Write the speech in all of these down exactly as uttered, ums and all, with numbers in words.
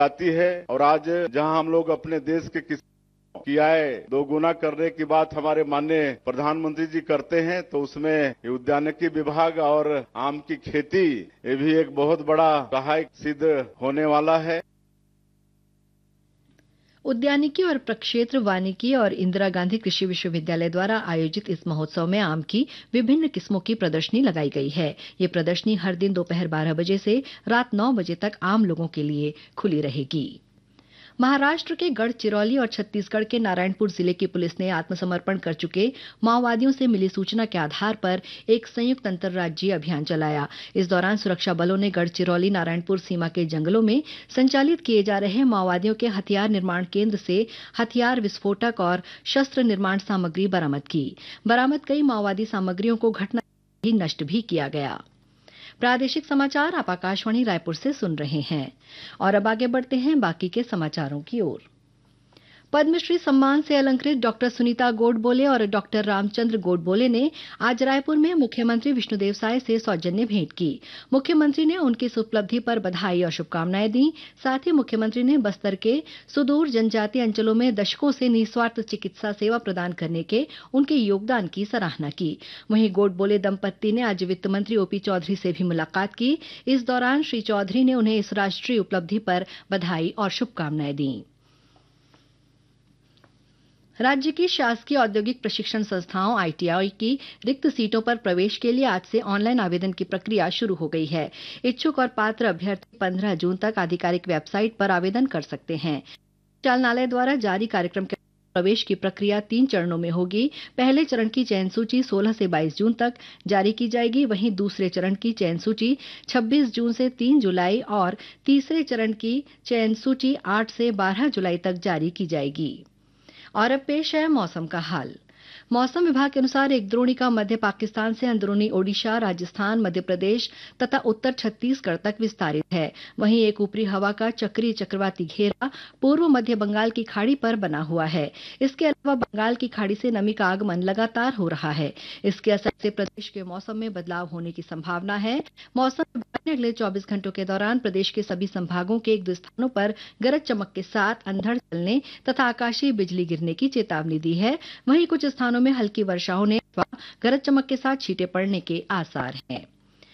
आती है। और आज जहां हम लोग अपने देश के किसानों की आय दोगुना करने की बात हमारे माननीय प्रधानमंत्री जी करते हैं, तो उसमें ये उद्यानिकी विभाग और आम की खेती ये भी एक बहुत बड़ा सहायक सिद्ध होने वाला है। उद्यानिकी और प्रक्षेत्र वानिकी और इंदिरा गांधी कृषि विश्वविद्यालय द्वारा आयोजित इस महोत्सव में आम की विभिन्न किस्मों की प्रदर्शनी लगाई गई है। ये प्रदर्शनी हर दिन दोपहर बारह बजे से रात नौ बजे तक आम लोगों के लिए खुली रहेगी। महाराष्ट्र के गढ़चिरौली और छत्तीसगढ़ के नारायणपुर जिले की पुलिस ने आत्मसमर्पण कर चुके माओवादियों से मिली सूचना के आधार पर एक संयुक्त अंतर्राज्यीय अभियान चलाया। इस दौरान सुरक्षा बलों ने गढ़चिरौली नारायणपुर सीमा के जंगलों में संचालित किए जा रहे माओवादियों के हथियार निर्माण केंद्र से हथियार, विस्फोटक और शस्त्र निर्माण सामग्री बरामद की। बरामद कई माओवादी सामग्रियों को घटना ही नष्ट भी किया गया। प्रादेशिक समाचार आप आकाशवाणी रायपुर से सुन रहे हैं और अब आगे बढ़ते हैं बाकी के समाचारों की ओर। पद्मश्री सम्मान से अलंकृत डॉक्टर सुनीता गोडबोले और डॉक्टर रामचंद्र गोडबोले ने आज रायपुर में मुख्यमंत्री विष्णुदेव साय से सौजन्य भेंट की। मुख्यमंत्री ने उनकी इस उपलब्धि पर बधाई और शुभकामनाएं दी। साथ ही मुख्यमंत्री ने बस्तर के सुदूर जनजातीय अंचलों में दशकों से निस्वार्थ चिकित्सा सेवा प्रदान करने के उनके योगदान की सराहना की। वहीं गोडबोले दंपत्ति ने आज वित्त मंत्री ओपी चौधरी से भी मुलाकात की। इस दौरान श्री चौधरी ने उन्हें इस राष्ट्रीय उपलब्धि पर बधाई और शुभकामनाएं दी। राज्य की शासकीय औद्योगिक प्रशिक्षण संस्थाओं आईटीआई की रिक्त सीटों पर प्रवेश के लिए आज से ऑनलाइन आवेदन की प्रक्रिया शुरू हो गई है। इच्छुक और पात्र अभ्यर्थी पंद्रह जून तक आधिकारिक वेबसाइट पर आवेदन कर सकते हैं। संचालनालय द्वारा जारी कार्यक्रम के प्रवेश की प्रक्रिया तीन चरणों में होगी। पहले चरण की चयन सूची सोलह से बाईस जून तक जारी की जाएगी। वहीं दूसरे चरण की चयन सूची छब्बीस जून से तीन जुलाई और तीसरे चरण की चयन सूची आठ से बारह जुलाई तक जारी की जाएगी। और अब पेश है मौसम का हाल। मौसम विभाग के अनुसार एक द्रोणिका मध्य पाकिस्तान से अंदरूनी ओडिशा, राजस्थान, मध्य प्रदेश तथा उत्तर छत्तीसगढ़ तक विस्तारित है। वहीं एक ऊपरी हवा का चक्रीय चक्रवाती घेरा पूर्व मध्य बंगाल की खाड़ी पर बना हुआ है। इसके अलावा बंगाल की खाड़ी से नमी का आगमन लगातार हो रहा है। इसके असर से प्रदेश के मौसम में बदलाव होने की संभावना है। मौसम विभाग ने अगले चौबीस घंटों के दौरान प्रदेश के सभी संभागों के एक दो स्थानों पर गरज चमक के साथ अंधड़ चलने तथा आकाशीय बिजली गिरने की चेतावनी दी है। वहीं कुछ स्थानों में हल्की वर्षा होने अथवा गरज चमक के साथ छींटे पड़ने के आसार हैं।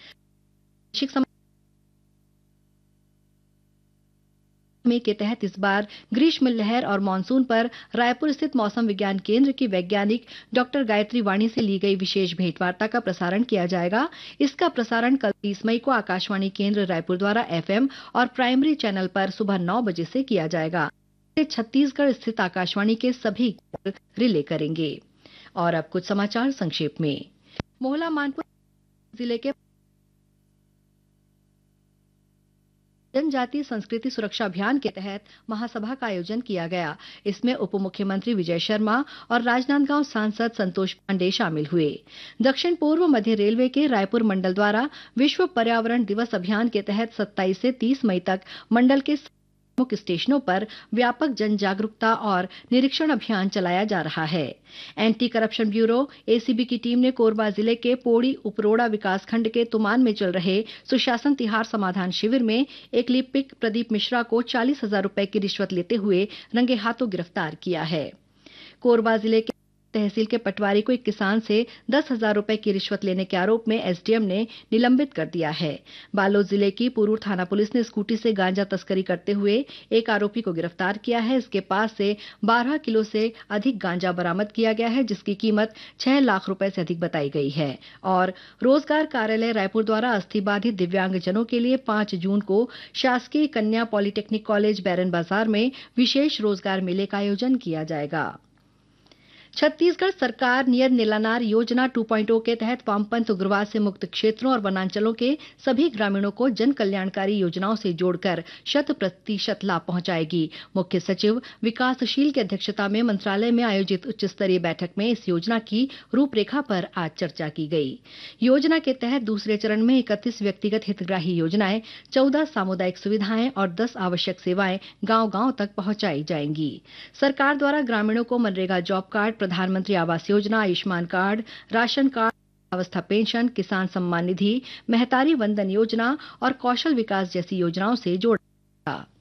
में के तहत इस बार ग्रीष्म लहर और मानसून पर रायपुर स्थित मौसम विज्ञान केंद्र की वैज्ञानिक डॉक्टर गायत्री वाणी से ली गई विशेष भेंटवार्ता का प्रसारण किया जाएगा। इसका प्रसारण कल तीस मई को आकाशवाणी केंद्र रायपुर द्वारा एफएम और प्राइमरी चैनल पर सुबह नौ बजे से किया जाएगा। छत्तीसगढ़ स्थित आकाशवाणी के सभी रिले करेंगे। और अब कुछ समाचार संक्षेप में। मोहला मानपुर जिले के जनजातीय संस्कृति सुरक्षा अभियान के तहत महासभा का आयोजन किया गया। इसमें उप मुख्यमंत्री विजय शर्मा और राजनांदगांव सांसद संतोष पांडे शामिल हुए। दक्षिण पूर्व मध्य रेलवे के रायपुर मंडल द्वारा विश्व पर्यावरण दिवस अभियान के तहत सत्ताईस से तीस मई तक मंडल के मुख्य स्टेशनों पर व्यापक जन जागरूकता और निरीक्षण अभियान चलाया जा रहा है। एंटी करप्शन ब्यूरो एसीबी की टीम ने कोरबा जिले के पोड़ी उपरोड़ा विकासखंड के तुमान में चल रहे सुशासन तिहार समाधान शिविर में एक लिपिक प्रदीप मिश्रा को चालीस हजार रुपए की रिश्वत लेते हुए रंगे हाथों गिरफ्तार किया है। कोरबा जिले के तहसील के पटवारी को एक किसान से दस हजार रुपए की रिश्वत लेने के आरोप में एसडीएम ने निलंबित कर दिया है। बालोद जिले की पुरूर थाना पुलिस ने स्कूटी से गांजा तस्करी करते हुए एक आरोपी को गिरफ्तार किया है। इसके पास से बारह किलो से अधिक गांजा बरामद किया गया है, जिसकी कीमत छह लाख रुपए से अधिक बताई गई है। और रोजगार कार्यालय रायपुर द्वारा अस्थिबाधित दिव्यांगजनों के लिए पांच जून को शासकीय कन्या पॉलिटेक्निक कॉलेज बैरन बाजार में विशेष रोजगार मेले का आयोजन किया जाएगा। छत्तीसगढ़ सरकार नियर नीलानार योजना टू पॉइंट ओ के तहत वामपंथ उग्रवाद से मुक्त क्षेत्रों और वनांचलों के सभी ग्रामीणों को जन कल्याणकारी योजनाओं से जोड़कर शत प्रतिशत लाभ पहुंचाएगी। मुख्य सचिव विकासशील की अध्यक्षता में मंत्रालय में आयोजित उच्च स्तरीय बैठक में इस योजना की रूपरेखा पर आज चर्चा की गई। योजना के तहत दूसरे चरण में इकतीस व्यक्तिगत हितग्राही योजनाएं, चौदह सामुदायिक सुविधाएं और दस आवश्यक सेवाएं गांव गांव तक पहुंचाई जाएंगी। सरकार द्वारा ग्रामीणों को मनरेगा जॉब कार्ड, प्रधानमंत्री Awas Yojana, Ayushman card, ration card, अवस्था पेंशन, किसान सम्मान निधि, महतारी वंदन योजना और कौशल विकास जैसी योजनाओं से जोड़ा।